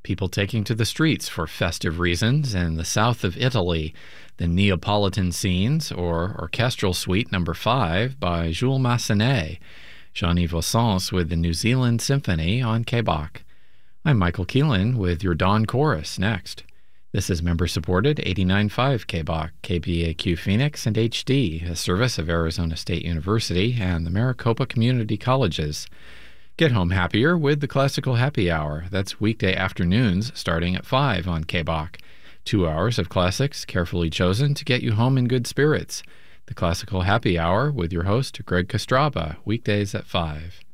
People taking to the streets for festive reasons in the south of Italy, the Neapolitan Scenes, or Orchestral Suite No. 5 by Jules Massenet. Jean-Yves Sens with the New Zealand Symphony on KBAQ. I'm Michael Keelan with your Dawn Chorus next. This is member-supported 89.5 KBAQ, KPAQ Phoenix, and HD, a service of Arizona State University and the Maricopa Community Colleges. Get home happier with the Classical Happy Hour. That's weekday afternoons starting at 5 on KBAQ. 2 hours of classics carefully chosen to get you home in good spirits. The Classical Happy Hour with your host, Greg Kostraba, weekdays at 5.